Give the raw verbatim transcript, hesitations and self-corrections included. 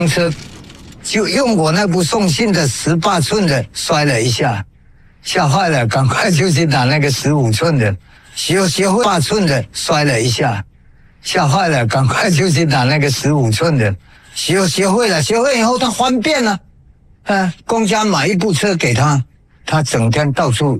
车就用我那部送信的十八寸的摔了一下，吓坏了，赶快就去打那个十五寸的，学学会八寸的摔了一下，吓坏了，赶快就去打那个十五寸的，学学会了，学会以后他翻遍了，啊，公家买一部车给他，他整天到处